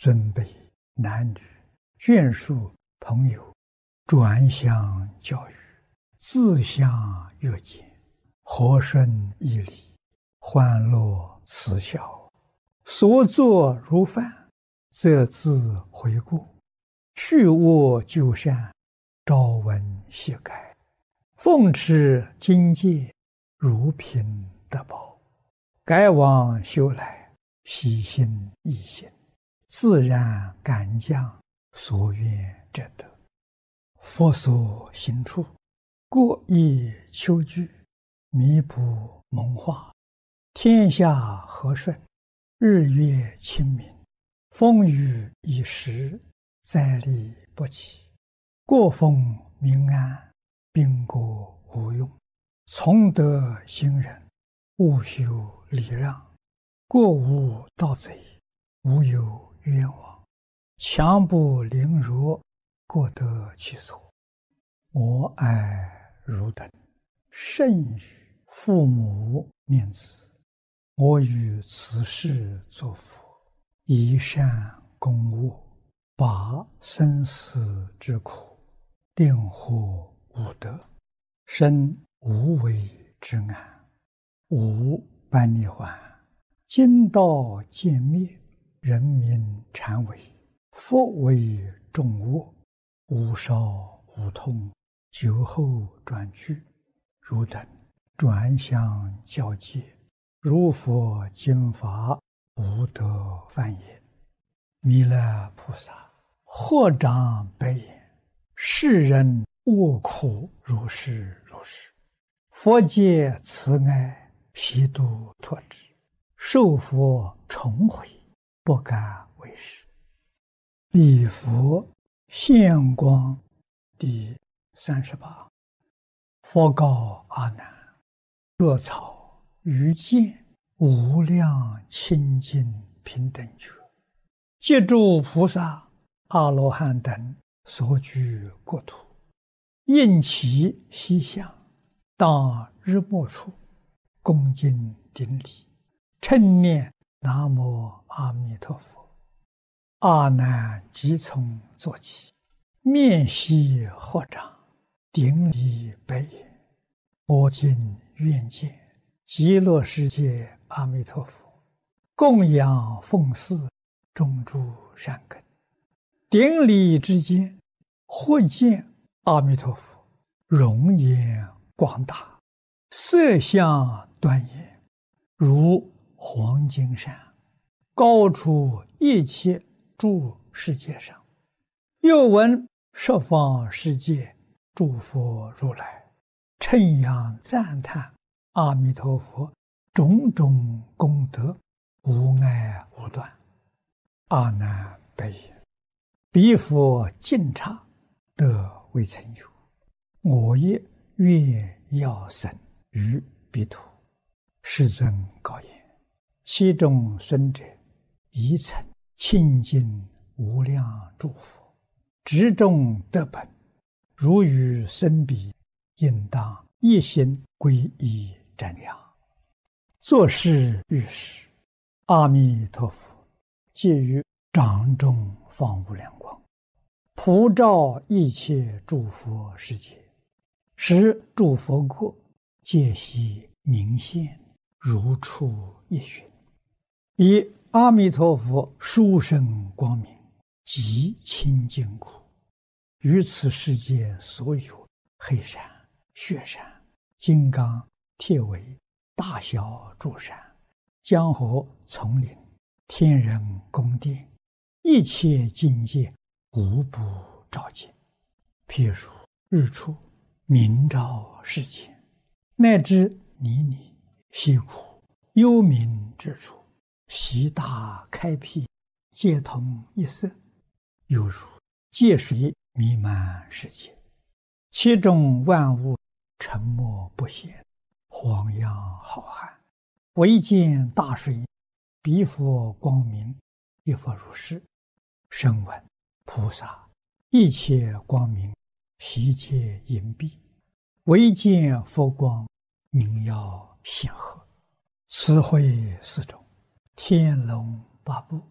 尊卑男女眷属朋友，转相教育，自相约见，和顺义理，欢乐慈孝，所作如饭，则自回顾，去恶就善，朝闻夕改，奉持经戒，如凭得宝，改往修来，喜心易行，自然感降，所愿者得。佛所行处，过意求具，弥补蒙化，天下和顺，日月清明，风雨已时，灾利不起，过风民安，兵国无用，从德行人，勿修礼让，过无盗贼，无有冤枉，强不凌辱，过得其所。我爱汝等，甚于父母念子，我于此世作佛，以善供恶，拔生死之苦，令获无得，生无为之安，无般涅槃，今道渐灭，人民禅为，佛为众恶，无少无痛，久后转去，汝等转相教戒，如佛经法，无得犯也。弥勒菩萨合掌白言：世人恶苦如是如是，佛界慈爱，悉度脱之，受佛重回，不敢为是。礼佛现光第38。佛告阿难：若草于见无量清净平等觉，借诸菩萨阿罗汉等所居国土，应其西向，当日暮处，恭敬顶礼，称念南无阿弥陀佛。阿难即从坐起，面悉合掌，顶礼白言：我今愿见极乐世界阿弥陀佛，供养奉祀种诸善根。顶礼之间，忽见阿弥陀佛容颜广大，色相端严，如黄金山，高出一切诸世界上。又闻十方世界诸佛如来称扬赞叹阿弥陀佛种种功德，无碍无断。阿难白言：彼佛尽刹，得未曾有，我也愿要生于彼土。世尊告言：其中孙者，宜曾清净无量诸佛，执众得本，如与生彼，应当一心皈依瞻仰。作是遇时，阿弥陀佛借于掌中放无量光，普照一切诸佛世界，使诸佛国皆悉明现，如出一寻。以阿弥陀佛殊胜光明，极清净故，于此世界所有黑山、雪山、金刚、铁围、大小诸山、江河、丛林、天人宫殿，一切境界无不照见。譬如日出明照世间，乃至泥泞、溪谷、幽冥之处，悉大开辟，皆同一色，犹如界水弥漫世界，其中万物沉默不现，荒洋浩瀚，唯见大水，彼佛光明，亦复如是。声闻菩萨一切光明，悉皆隐蔽，唯见佛光，明耀显赫。慈慧四种，天龙八部，